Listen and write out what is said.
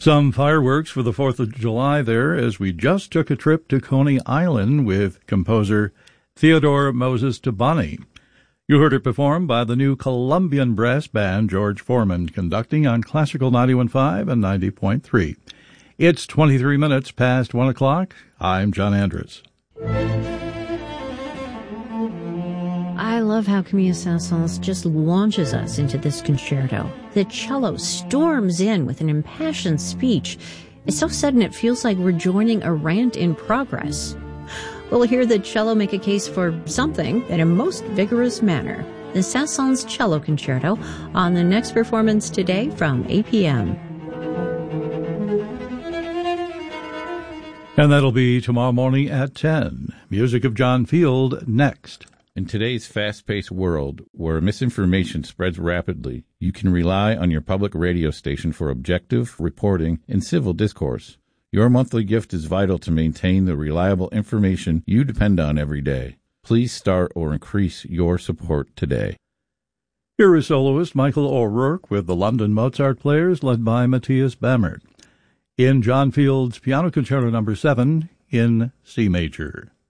Some fireworks for the 4th of July there as we just took a trip to Coney Island with composer Theodore Moses Tabani. You heard it performed by the new Colombian brass band George Foreman, conducting on Classical 91.5 and 90.3. It's 23 minutes past 1 o'clock. I'm John Andrus. I love how Camille Saint-Saëns just launches us into this concerto. The cello storms in with an impassioned speech. It's so sudden it feels like we're joining a rant in progress. We'll hear the cello make a case for something in a most vigorous manner. The Saint-Saëns Cello Concerto on the next performance today from 8 p.m. And that'll be tomorrow morning at 10. Music of John Field next. In today's fast-paced world, where misinformation spreads rapidly, you can rely on your public radio station for objective reporting and civil discourse. Your monthly gift is vital to maintain the reliable information you depend on every day. Please start or increase your support today. Here is soloist Michael O'Rourke with the London Mozart Players, led by Matthias Bammert, in John Field's Piano Concerto No. 7 in C major.